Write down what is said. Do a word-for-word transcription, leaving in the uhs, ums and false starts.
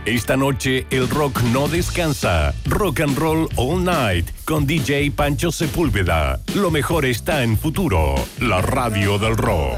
Esta noche el rock no descansa. Rock and Roll All Night con D J Pancho Sepúlveda. Lo mejor está en Futuro, la radio del rock.